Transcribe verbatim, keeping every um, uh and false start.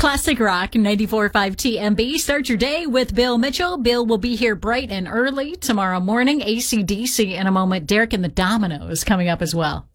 Classic Rock ninety-four point five T M B. Start your day with Bill Mitchell. Bill will be here bright and early tomorrow morning. A C D C in a moment. Derek and the Dominoes coming up as well.